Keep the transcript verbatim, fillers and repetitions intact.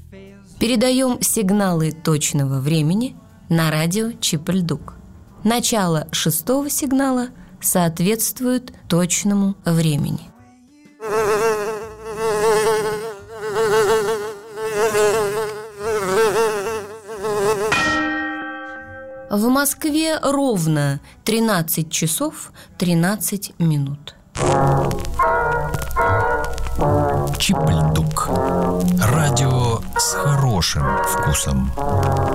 Передаем сигналы точного времени на радио Чип-Ль-Дук. Начало шестого сигнала соответствует точному времени. В Москве ровно тринадцать часов тринадцать минут. Чип-Ль-Дук. Радио с хорошим вкусом.